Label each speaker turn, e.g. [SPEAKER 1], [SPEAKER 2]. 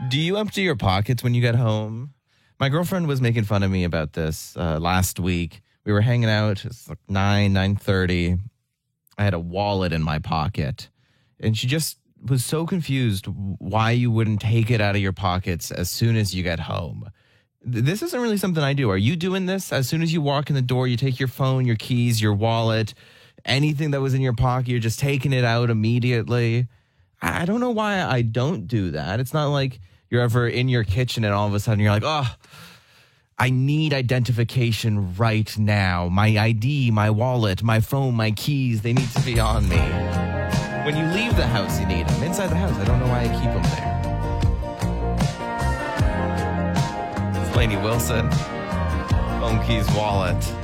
[SPEAKER 1] Do you empty your pockets when you get home? My girlfriend was making fun of me about this last week. We were hanging out. It's like 9:30. I had a wallet in my pocket. And she just was so confused why you wouldn't take it out of your pockets as soon as you get home. This isn't really something I do. Are you doing this? As soon as you walk in the door, you take your phone, your keys, your wallet, anything that was in your pocket, you're just taking it out immediately. I don't know why I don't do that. It's not like you're ever in your kitchen and all of a sudden you're like, oh, I need identification right now. My ID, my wallet, my phone, my keys, they need to be on me. When you leave the house, you need them. Inside the house, I don't know why I keep them there. It's Lainey Wilson, phone, keys, wallet.